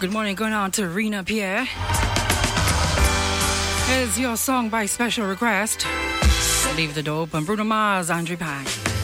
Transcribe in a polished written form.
good morning going on to Rena Pierre. Here's your song by special request. Leave the Door open. Bruno Mars, Andre Pie.